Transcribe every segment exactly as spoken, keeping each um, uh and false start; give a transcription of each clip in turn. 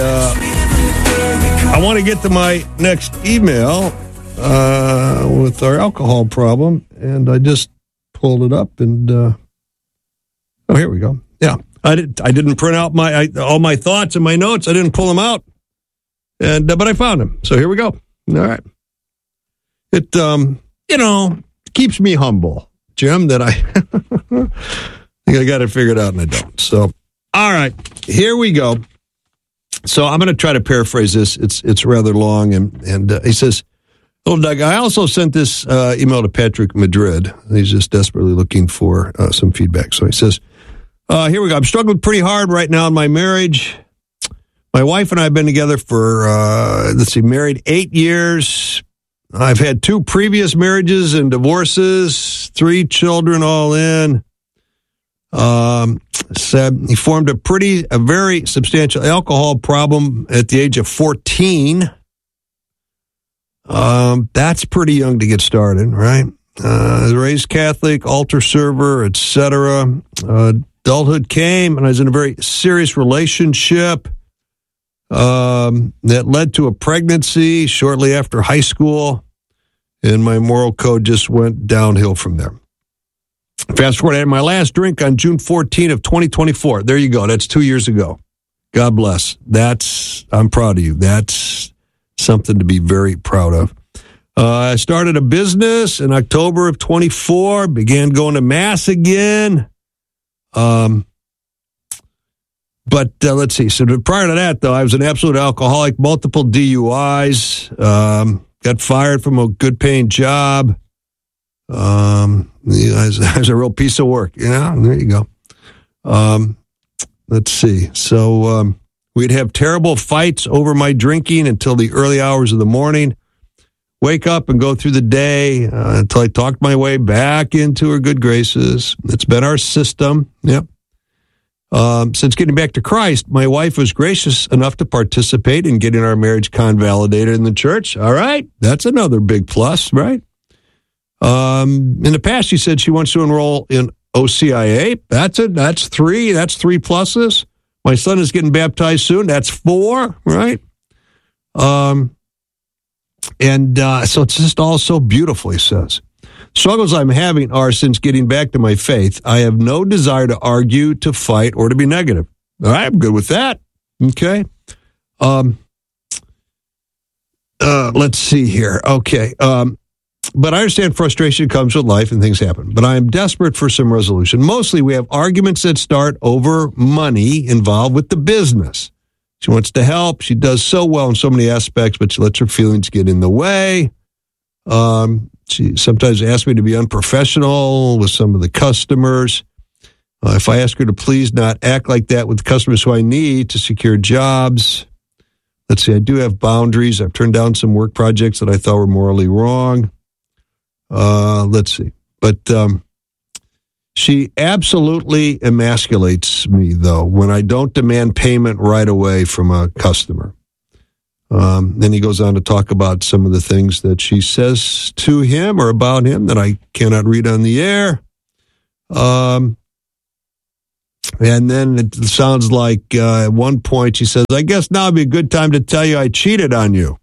Uh, I want to get to my next email uh, with our alcohol problem, and I just pulled it up, and uh, oh, here we go. Yeah, I did. I didn't print out my I, all my thoughts and my notes. I didn't pull them out, and uh, but I found them. So here we go. All right. It um, you know, keeps me humble, Jim. That I think I got it figured out, and I don't. So all right, here we go. So I'm going to try to paraphrase this. It's it's rather long, and and uh, he says, "Little Doug, I also sent this uh, email to Patrick Madrid. He's just desperately looking for uh, some feedback." So he says, uh, "Here we go. I'm struggling pretty hard right now in my marriage. My wife and I have been together for uh, let's see, married eight years. I've had two previous marriages and divorces, three children all in." Um, said he formed a pretty, a very substantial alcohol problem at the age of fourteen. Um, that's pretty young to get started, right? Uh, raised Catholic, altar server, et cetera. Uh, adulthood came, and I was in a very serious relationship um, that led to a pregnancy shortly after high school, and my moral code just went downhill from there. Fast forward, I had my last drink on June fourteenth of twenty twenty-four. There you go. That's two years ago. God bless. That's, I'm proud of you. That's something to be very proud of. Uh, I started a business in October of twenty-four, began going to Mass again. Um, but uh, let's see. So prior to that, though, I was an absolute alcoholic, multiple D U Is, um, got fired from a good-paying job. Um, it's a real piece of work, you know, there you go. Um, let's see. So, um, we'd have terrible fights over my drinking until the early hours of the morning, wake up and go through the day, uh, until I talked my way back into her good graces. It's been our system. Yep. Um, since getting back to Christ, my wife was gracious enough to participate in getting our marriage convalidated in the church. All right. That's another big plus, right? Um, in the past, she said she wants to enroll in O C I A. That's it. That's three. That's three pluses. My son is getting baptized soon. That's four, right? Um, and uh, so it's just all so beautiful, he says. Struggles I'm having are since getting back to my faith. I have no desire to argue, to fight, or to be negative. All right, I'm good with that. Okay. Um, uh, let's see here. Okay. Um, But I understand frustration comes with life and things happen. But I am desperate for some resolution. Mostly we have arguments that start over money involved with the business. She wants to help. She does so well in so many aspects, but she lets her feelings get in the way. Um, she sometimes asks me to be unprofessional with some of the customers. Uh, if I ask her to please not act like that with customers who I need to secure jobs. Let's see, I do have boundaries. I've turned down some work projects that I thought were morally wrong. Uh, let's see. But um, she absolutely emasculates me, though, when I don't demand payment right away from a customer. Um, then he goes on to talk about some of the things that she says to him or about him that I cannot read on the air. Um, and then it sounds like uh, at one point she says, I guess now would be a good time to tell you I cheated on you.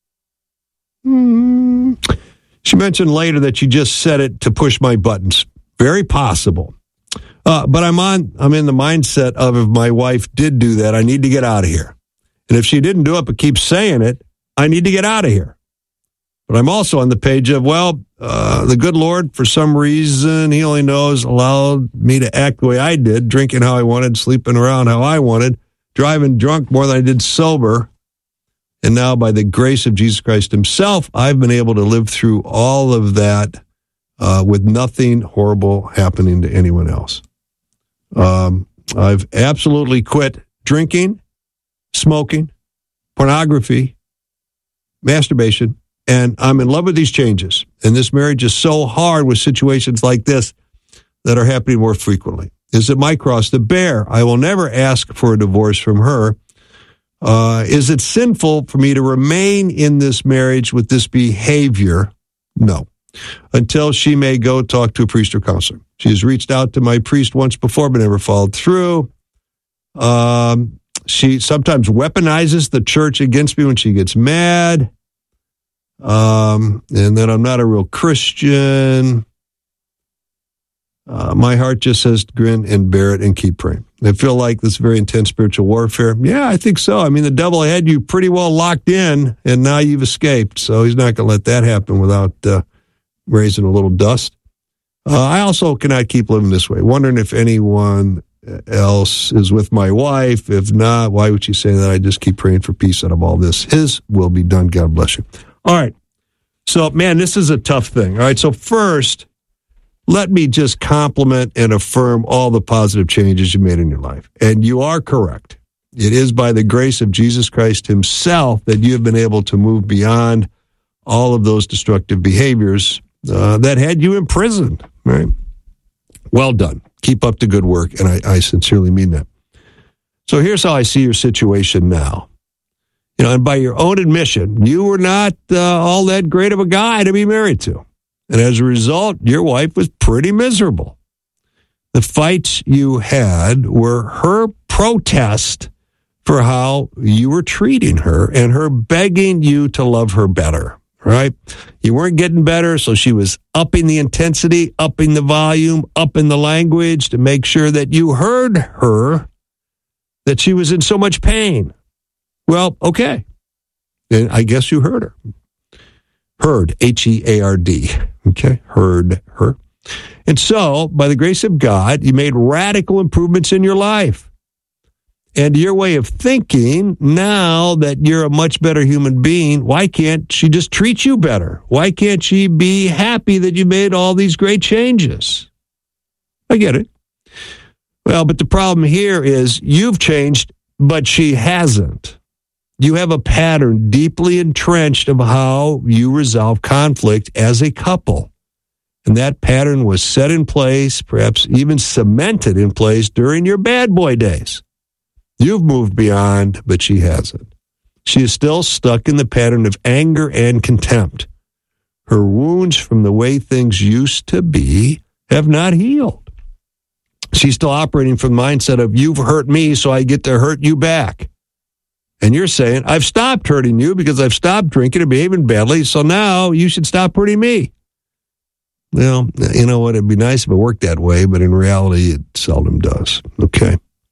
Hmm. She mentioned later that she just said it to push my buttons. Very possible. Uh, but I'm on. I'm in the mindset of if my wife did do that, I need to get out of here. And if she didn't do it but keeps saying it, I need to get out of here. But I'm also on the page of, well, uh, the good Lord, for some reason, he only knows, allowed me to act the way I did, drinking how I wanted, sleeping around how I wanted, driving drunk more than I did sober. And now, by the grace of Jesus Christ himself, I've been able to live through all of that uh, with nothing horrible happening to anyone else. Um, I've absolutely quit drinking, smoking, pornography, masturbation, and I'm in love with these changes. And this marriage is so hard with situations like this that are happening more frequently. Is it my cross to bear? I will never ask for a divorce from her. Uh, is it sinful for me to remain in this marriage with this behavior? No. Until she may go talk to a priest or counselor. She has reached out to my priest once before, but never followed through. Um, she sometimes weaponizes the church against me when she gets mad. Um, and then I'm not a real Christian. Uh, my heart just says grin and bear it and keep praying. I feel like this very intense spiritual warfare. Yeah, I think so. I mean, the devil had you pretty well locked in, and now you've escaped. So he's not going to let that happen without uh, raising a little dust. Uh, I also cannot keep living this way. Wondering if anyone else is with my wife. If not, why would she say that? I just keep praying for peace out of all this. His will be done. God bless you. All right. So, man, this is a tough thing. All right. So first, let me just compliment and affirm all the positive changes you made in your life. And you are correct. It is by the grace of Jesus Christ himself that you have been able to move beyond all of those destructive behaviors uh, that had you imprisoned, right? Well done. Keep up the good work, and I, I sincerely mean that. So here's how I see your situation now. You know, and by your own admission, you were not uh, all that great of a guy to be married to. And as a result, your wife was pretty miserable. The fights you had were her protest for how you were treating her and her begging you to love her better, right? You weren't getting better, so she was upping the intensity, upping the volume, upping the language to make sure that you heard her, that she was in so much pain. Well, okay. And I guess you heard her. Heard, H E A R D. Okay, heard her. And so, by the grace of God, you made radical improvements in your life. And your way of thinking, now that you're a much better human being, why can't she just treat you better? Why can't she be happy that you made all these great changes? I get it. Well, but the problem here is you've changed, but she hasn't. You have a pattern deeply entrenched of how you resolve conflict as a couple. And that pattern was set in place, perhaps even cemented in place during your bad boy days. You've moved beyond, but she hasn't. She is still stuck in the pattern of anger and contempt. Her wounds from the way things used to be have not healed. She's still operating from the mindset of, you've hurt me, so I get to hurt you back. And you're saying, I've stopped hurting you because I've stopped drinking and behaving badly, so now you should stop hurting me. Well, you know what? It'd be nice if it worked that way, but in reality, it seldom does. Okay.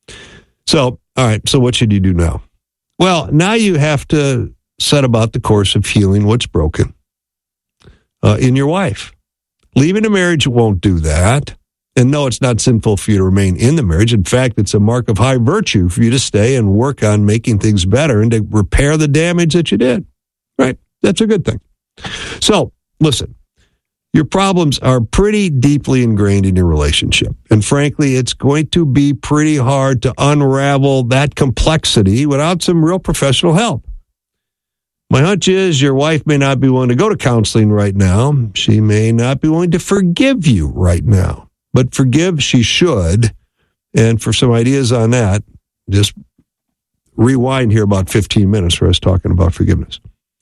So, all right, so what should you do now? Well, now you have to set about the course of healing what's broken uh, in your wife. Leaving a marriage won't do that. And no, it's not sinful for you to remain in the marriage. In fact, it's a mark of high virtue for you to stay and work on making things better and to repair the damage that you did. Right? That's a good thing. So, listen, your problems are pretty deeply ingrained in your relationship. And frankly, it's going to be pretty hard to unravel that complexity without some real professional help. My hunch is your wife may not be willing to go to counseling right now. She may not be willing to forgive you right now. But forgive she should. And for some ideas on that, just rewind here about fifteen minutes where I was talking about forgiveness.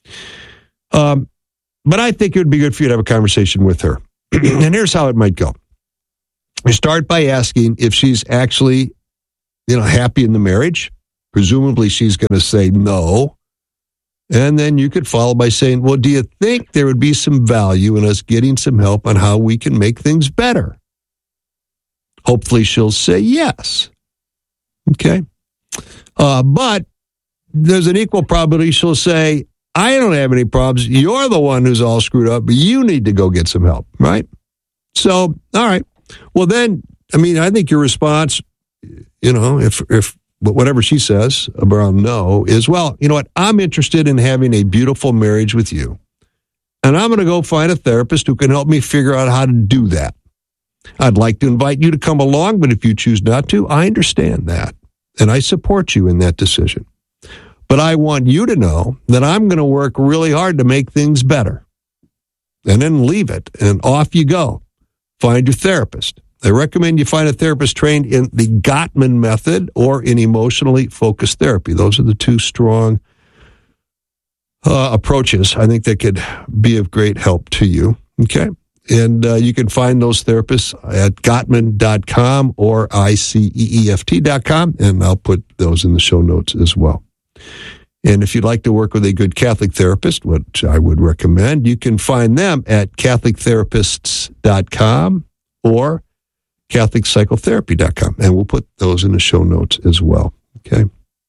Um, but I think it would be good for you to have a conversation with her. And here's how it might go. You start by asking if she's actually, you know, happy in the marriage. Presumably she's going to say no. And then you could follow by saying, well, do you think there would be some value in us getting some help on how we can make things better? Hopefully she'll say yes. Okay. Uh, but there's an equal probability she'll say, I don't have any problems. You're the one who's all screwed up, but you need to go get some help, right? So, all right. Well, then, I mean, I think your response, you know, if, if whatever she says about no is, well, you know what? I'm interested in having a beautiful marriage with you. And I'm going to go find a therapist who can help me figure out how to do that. I'd like to invite you to come along, but if you choose not to, I understand that. And I support you in that decision. But I want you to know that I'm going to work really hard to make things better. And then leave it, and off you go. Find your therapist. I recommend you find a therapist trained in the Gottman method or in emotionally focused therapy. Those are the two strong uh, approaches I think that could be of great help to you. Okay? And uh, you can find those therapists at Gottman dot com or I C E E F T dot com, and I'll put those in the show notes as well. And if you'd like to work with a good Catholic therapist, which I would recommend, you can find them at Catholic Therapists dot com or Catholic Psychotherapy dot com, and we'll put those in the show notes as well. Okay.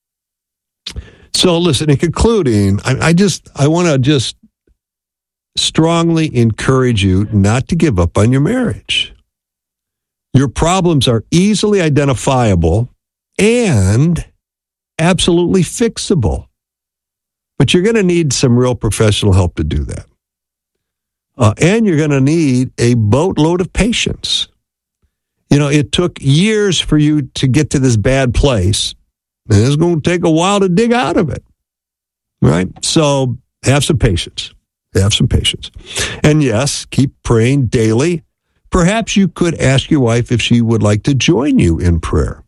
So listen, in concluding, I, I just, I want to just strongly encourage you not to give up on your marriage. Your problems are easily identifiable and absolutely fixable. But you're going to need some real professional help to do that. Uh, and you're going to need a boatload of patience. You know, it took years for you to get to this bad place, and it's going to take a while to dig out of it. Right? So have some patience. Have some patience. And yes, keep praying daily. Perhaps you could ask your wife if she would like to join you in prayer.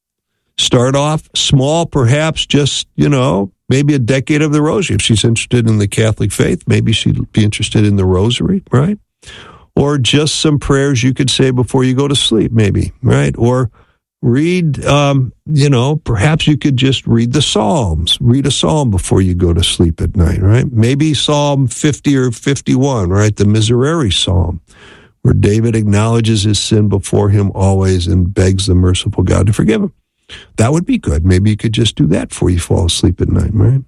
Start off small, perhaps just, you know, maybe a decade of the rosary. If she's interested in the Catholic faith, maybe she'd be interested in the rosary, right? Or just some prayers you could say before you go to sleep, maybe, right? Or read, um, you know, perhaps you could just read the Psalms. Read a psalm before you go to sleep at night, right? Maybe Psalm fifty or fifty-one, right? The Miserere Psalm, where David acknowledges his sin before him always and begs the merciful God to forgive him. That would be good. Maybe you could just do that before you fall asleep at night, right?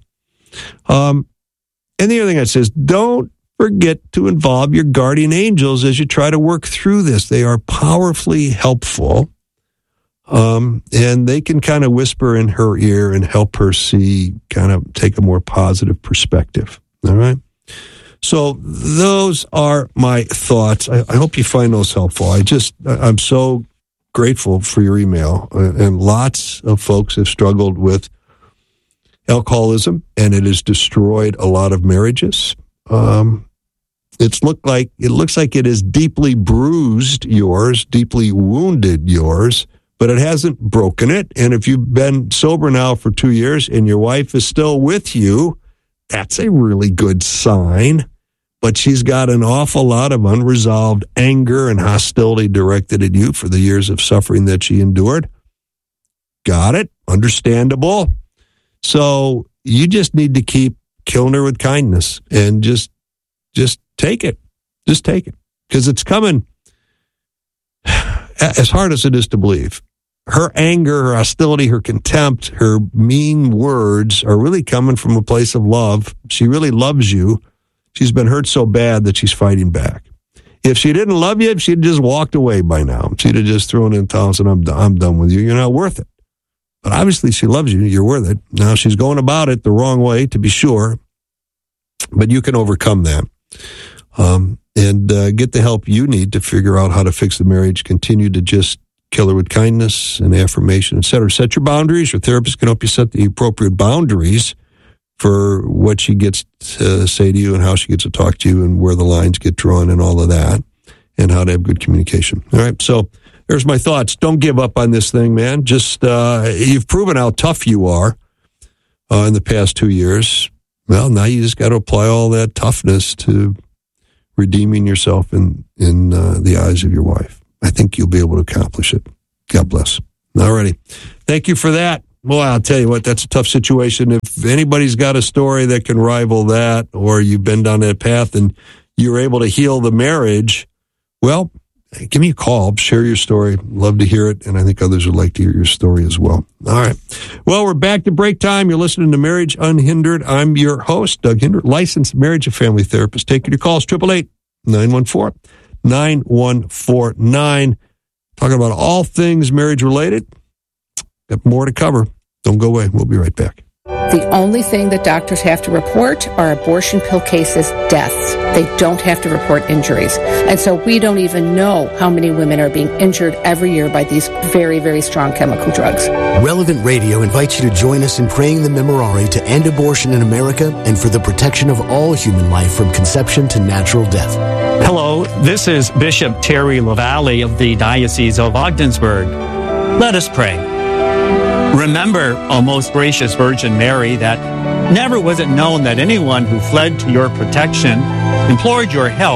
Um, and the other thing I say is don't forget to involve your guardian angels as you try to work through this. They are powerfully helpful. Um, and they can kind of whisper in her ear and help her see, kind of take a more positive perspective. All right. So those are my thoughts. I, I hope you find those helpful. I just, I'm so grateful for your email. And lots of folks have struggled with alcoholism, and it has destroyed a lot of marriages. Um, it's looked like, it looks like it has deeply bruised yours, deeply wounded yours, but it hasn't broken it. And if you've been sober now for two years and your wife is still with you, that's a really good sign. But she's got an awful lot of unresolved anger and hostility directed at you for the years of suffering that she endured. Got it? Understandable. So you just need to keep killing her with kindness and just, just take it. Just take it. Because it's coming. As hard as it is to believe, her anger, her hostility, her contempt, her mean words are really coming from a place of love. She really loves you. She's been hurt so bad that she's fighting back. If she didn't love you, she'd just walked away by now. She'd have just thrown in the towel and said, I'm, I'm done with you. You're not worth it. But obviously she loves you. You're worth it. Now she's going about it the wrong way, to be sure. But you can overcome that. Um, and uh, get the help you need to figure out how to fix the marriage. Continue to just kill her with kindness and affirmation, et cetera. Set your boundaries. Your therapist can help you set the appropriate boundaries for what she gets to say to you and how she gets to talk to you and where the lines get drawn and all of that and how to have good communication. All right, so there's my thoughts. Don't give up on this thing, man. Just, uh, you've proven how tough you are uh, in the past two years. Well, now you just got to apply all that toughness to redeeming yourself in, in uh, the eyes of your wife. I think you'll be able to accomplish it. God bless. All righty. Thank you for that. Well, I'll tell you what, that's a tough situation. If anybody's got a story that can rival that, or you've been down that path and you're able to heal the marriage, well, give me a call. Share your story. Love to hear it, and I think others would like to hear your story as well. All right. Well, we're back to break time. You're listening to Marriage Unhindered. I'm your host, Doug Hinder, licensed marriage and family therapist. Taking your calls, eight eight eight, nine one four, nine one four nine. Talking about all things marriage-related. Got more to cover. Don't go away. We'll be right back. The only thing that doctors have to report are abortion pill cases, deaths. They don't have to report injuries. And so we don't even know how many women are being injured every year by these very, very strong chemical drugs. Relevant Radio invites you to join us in praying the Memorare to end abortion in America and for the protection of all human life from conception to natural death. Hello, this is Bishop Terry LaValle of the Diocese of Ogdensburg. Let us pray. Remember, O most gracious Virgin Mary, that never was it known that anyone who fled to your protection, implored your help,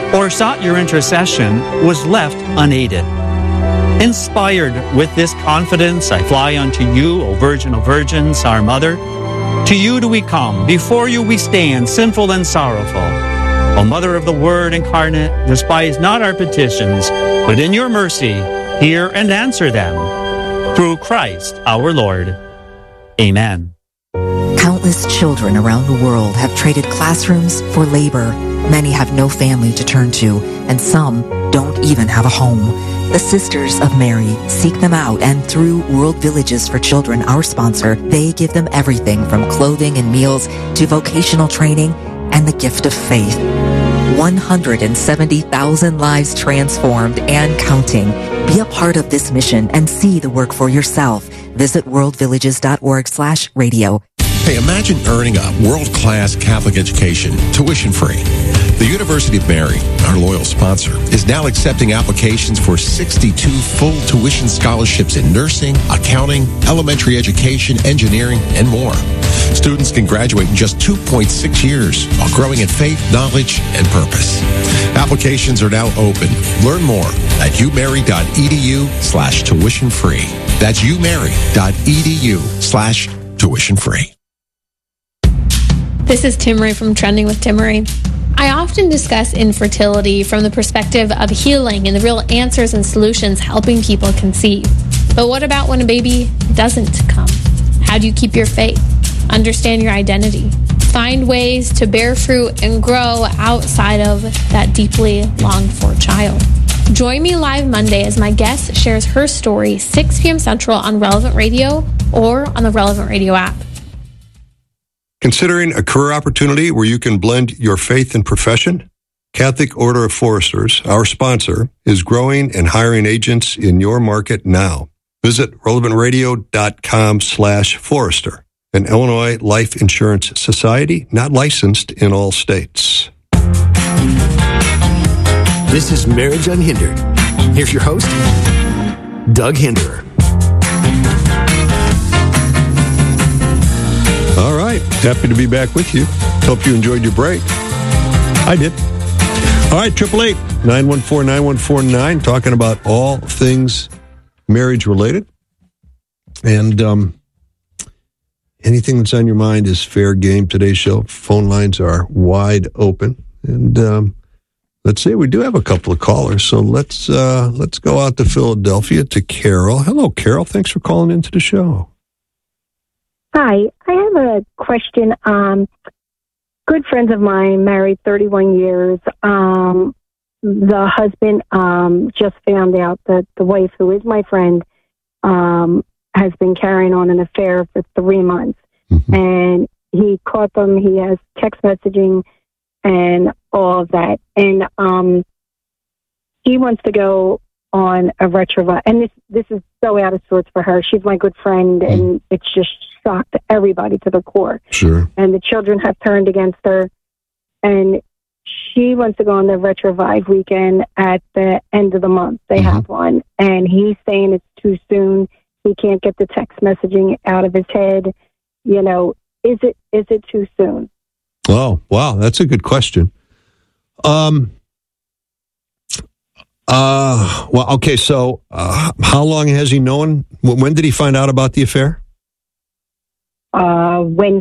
or sought your intercession was left unaided. Inspired with this confidence, I fly unto you, O Virgin of Virgins, our Mother. To you do we come, before you we stand, sinful and sorrowful. O Mother of the Word incarnate, despise not our petitions, but in your mercy hear and answer them. Through Christ our Lord. Amen. Countless children around the world have traded classrooms for labor. Many have no family to turn to, and some don't even have a home. The Sisters of Mary seek them out, and through World Villages for Children, our sponsor, they give them everything from clothing and meals to vocational training and the gift of faith. one hundred seventy thousand lives transformed and counting. Be a part of this mission and see the work for yourself. Visit worldvillages.org slash radio. Hey, imagine earning a world-class Catholic education, tuition-free. The University of Mary, our loyal sponsor, is now accepting applications for sixty-two full tuition scholarships in nursing, accounting, elementary education, engineering, and more. Students can graduate in just two point six years while growing in faith, knowledge, and purpose. Applications are now open. Learn more at umary.edu slash tuition free. That's umary.edu slash tuition free. This is Timmery from Trending with Timmery. I often discuss infertility from the perspective of healing and the real answers and solutions helping people conceive. But what about when a baby doesn't come? How do you keep your faith? Understand your identity? Find ways to bear fruit and grow outside of that deeply longed for child. Join me live Monday as my guest shares her story, six p.m. Central on Relevant Radio or on the Relevant Radio app. Considering a career opportunity where you can blend your faith and profession? Catholic Order of Foresters, our sponsor, is growing and hiring agents in your market now. Visit relevantradio.com slash Forester, an Illinois life insurance society not licensed in all states. This is Marriage Unhindered. Here's your host, Doug Hinderer. All right. Happy to be back with you. Hope you enjoyed your break. I did. All right. eight eight eight, nine one four, nine one four nine, talking about all things marriage related. And um, anything that's on your mind is fair game. Today's show. Phone lines are wide open. And um, let's say we do have a couple of callers. So let's uh, let's go out to Philadelphia to Carol. Hello, Carol. Thanks for calling into the show. Hi, I have a question. Um, good friends of mine, married thirty-one years. Um, the husband um, just found out that the wife, who is my friend, um, has been carrying on an affair for three months. Mm-hmm. And he caught them. He has text messaging and all of that. And um, he wants to go on a retrova. And this, this is so out of sorts for her. She's my good friend, mm-hmm. and it's just shocked everybody to the core. Sure. And the children have turned against her. And she wants to go on the Retrovive weekend at the end of the month. They mm-hmm. have one. And he's saying it's too soon. He can't get the text messaging out of his head. You know, is it is it too soon? Oh, wow. That's a good question. Um. Uh. Well, okay. So uh, how long has he known? When did he find out about the affair? Uh, when